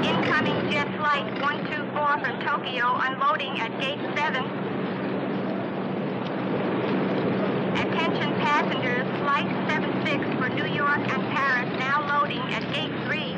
Incoming jet flight 124 from Tokyo unloading at gate 7. Attention passengers, flight 76 for New York and Paris now loading at gate 3.